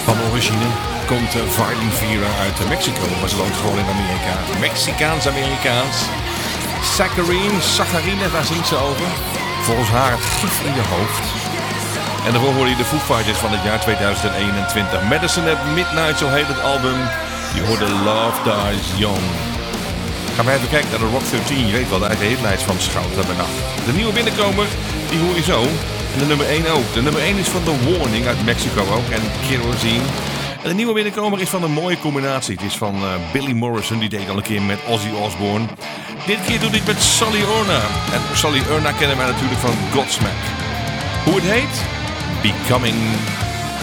Van origine komt Violet Vera uit Mexico, maar ze woont gewoon in Amerika. Mexicaans-Amerikaans. Saccharine, daar zingt ze over. Volgens haar het gif in je hoofd. En daarvoor hoorde je de Foo Fighters van het jaar 2021. Medicine at Midnight, zo heet het album. Je hoorde Love Dies Young. Gaan we even kijken naar de Rock 13. Je weet wel, de eigen hitlijst van Schouten bij Nacht. De nieuwe binnenkomer, die hoor je zo. En de nummer 1 ook. De nummer 1 is van The Warning uit Mexico ook. En Kerosene. En de nieuwe binnenkomer is van een mooie combinatie. Het is van Billy Morrison. Die deed al een keer met Ozzy Osbourne. Dit keer doet hij met Sully Erna. En Sully Erna kennen wij natuurlijk van Godsmack. Hoe het heet? Becoming